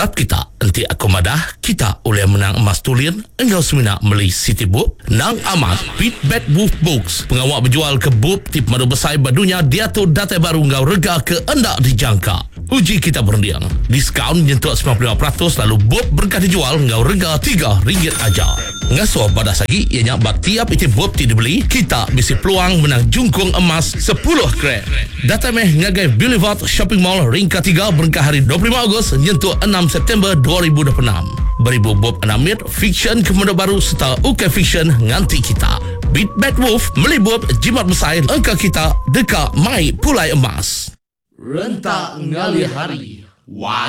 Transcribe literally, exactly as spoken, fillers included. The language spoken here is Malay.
Harap kita nanti aku madah kita oleh menang emas tulian engkau semina beli City Book nang amat Beat Bad Wolf Books pengawak berjual ke book tip madu besar badunya dia tu data baru engkau rega ke anda dijangka uji kita berundiang diskaun nyentuh sembilan puluh lima peratus lalu book berkah dijual engkau rega tiga ringgit aja ngasuh pada sagi ianya bak tiap itu book ti dibeli kita bisa peluang menang jungkung emas sepuluh kret data meh ngagai Boulevard Shopping Mall ringka tiga berkah hari dua puluh lima Ogos nyentuh enam September dua ribu dua puluh enam beribu bob anamit fiction kemudian baru serta U K Fiction nganti kita Beat Bad Wolf melibut jimat besar angka kita dekat mai pulai emas rentak ngali hari. Wah.